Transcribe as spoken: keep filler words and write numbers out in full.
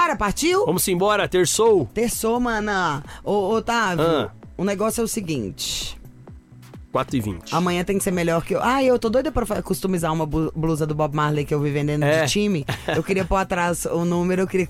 Vambora, partiu? Vamos embora, terçou. Terçou, mana. Ô, Otávio, Ah. o negócio é o seguinte. quatro e vinte. Amanhã tem que ser melhor que eu. Ah, eu tô doida pra fa- customizar uma bu- blusa do Bob Marley que eu vi vendendo É. de time. Eu queria pôr atrás o número, eu queria